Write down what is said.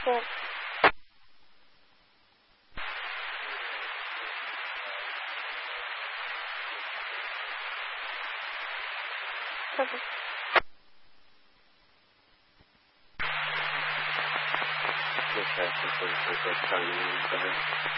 对。 这才是真正的上瘾。